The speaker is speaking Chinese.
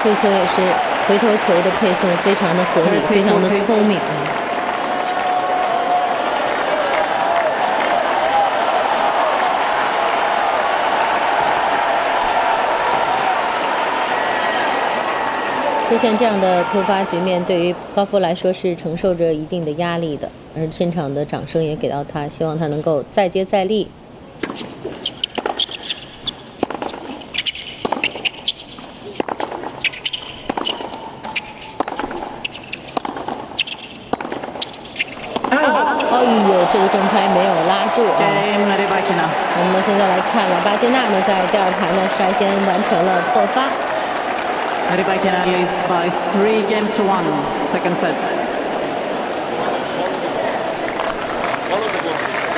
这球也是回头球的配送非常的合理，非常的聪明。出现这样的突发局面，对于高夫来说是承受着一定的压力的，而现场的掌声也给到他，希望他能够再接再厉。哎呦，这个正拍没有拉住啊！我们现在来看了巴金纳呢，在第二盘呢率先完成了破发。 Rybakina leads by 3 games to 1, second set.